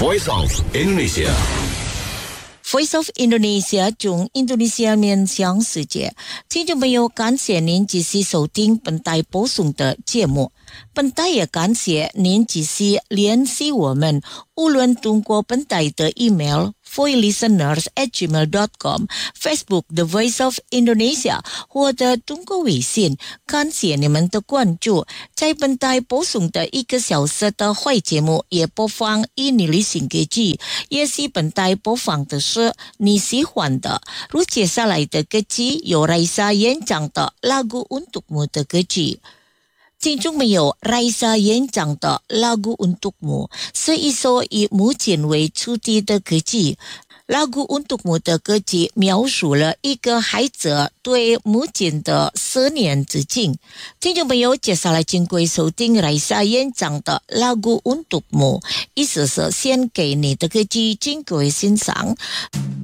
Voice of Indonesia。 Voice of Indonesia 中印度尼西亚面向世界，听众朋友，感谢您继续收听本台播送的节目。本台也感谢您继续联系我们，无论通过本台的 email voilisteners@gmail.com、Facebook The Voice of Indonesia 或者通过微信，感谢你们的关注。在本台播送的1个小时的坏节目也播放印尼旅行歌曲，也是本台播放的是你喜欢的。如接下来的歌曲有Raisa演唱的Lagu Untukmu的歌曲。听众朋友，Raisa演唱的Lagu Untukmu是一首以母亲为主题的歌曲。Lagu Untukmu 的歌曲描述了一个孩子对母亲的思念之情。听众朋友，接下来请各位收听Raisa演唱的Lagu Untukmu，意思是献给你的歌曲，请各位欣赏。